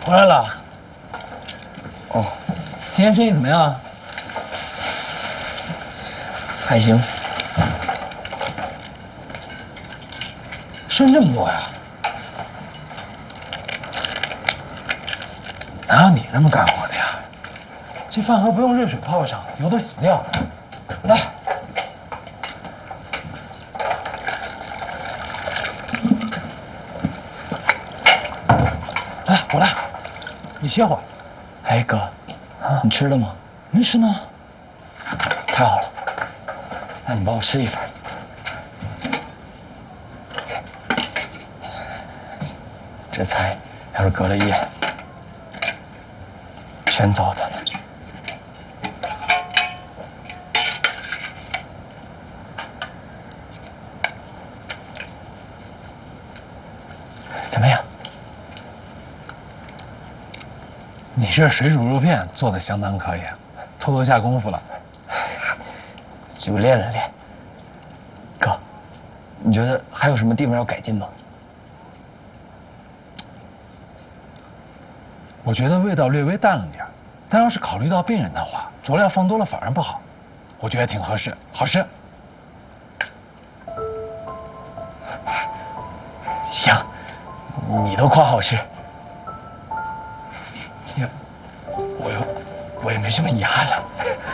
回来了。 哦， 今天生意怎么样？ 还行。 生这么多呀？哪有你那么干活的呀？这饭盒不用热水泡上，油都洗不掉。来，来，我来，你歇会儿。 哎，哥，你吃了吗？ 没吃呢。 太好了，那你帮我吃一份。这菜要是隔了夜，全糟蹋了。怎么样？ 你这水煮肉片做的相当可以，偷偷下功夫了。 就练了练。哥，你觉得还有什么地方要改进吗？ 我觉得味道略微淡了点，但要是考虑到病人的话，佐料放多了反而不好。我觉得挺合适，好吃。 行，你都夸好吃，我也没什么遗憾了。